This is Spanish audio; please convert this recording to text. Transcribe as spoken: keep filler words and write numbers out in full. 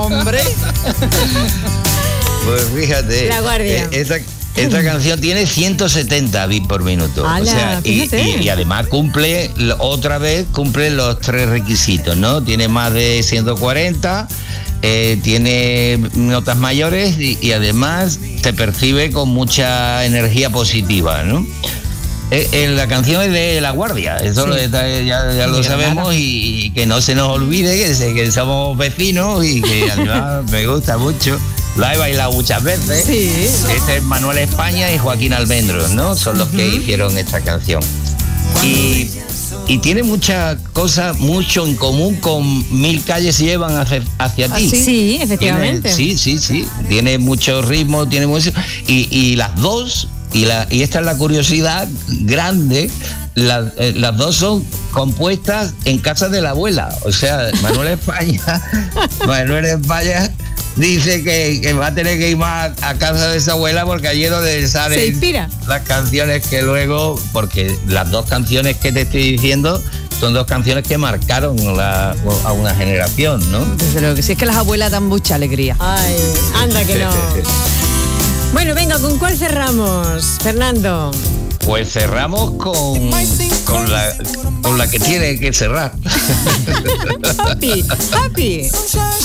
hombre. Pues fíjate, La Guardia. eh, esa, esta canción tiene ciento setenta bits por minuto. ¡Hala! O sea, y, y, y además cumple, otra vez, cumple los tres requisitos, ¿no? Tiene más de ciento cuarenta, eh, tiene notas mayores y, y además se percibe con mucha energía positiva, ¿no? Eh, eh, la canción es de La Guardia, eso Sí. lo, ya, ya lo sabemos y, y que no se nos olvide que, se, que somos vecinos y que además me gusta mucho. La he bailado muchas veces. Sí. Este es Manuel España y Joaquín Almendros, ¿no? Son los que hicieron esta canción. Y, y tiene muchas cosas, mucho en común con Mil calles llevan hacia, hacia ti. Sí, sí, efectivamente. Tiene, sí, sí, sí. Tiene mucho ritmo, tiene mucho. Y, y las dos, y, la, y esta es la curiosidad grande, la, eh, las dos son compuestas en casa de la abuela. O sea, Manuel España, Manuel España dice que, que va a tener que ir más a casa de esa abuela porque allí es donde salen Se inspira. las canciones que luego, porque las dos canciones que te estoy diciendo son dos canciones que marcaron la, a una generación, ¿no? Desde luego que sí, es que las abuelas dan mucha alegría. Ay, anda que no. Bueno, venga, ¿con cuál cerramos, Fernando? Pues cerramos con, con, la, con la que tiene que cerrar. Happy, happy.